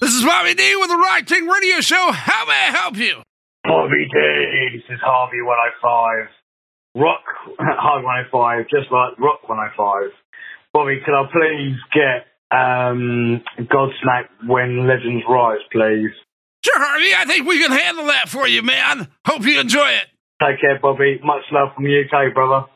This is Bobby D with the Rock King Radio Show. How may I help you? Bobby D, this is Harvey 105. Rock Harvey 105, just like Rock 105. Bobby, can I please get Godsmack When Legends Rise, please? Sure, Harvey. I think we can handle that for you, man. Hope you enjoy it. Take care, Bobby. Much love from the UK, brother.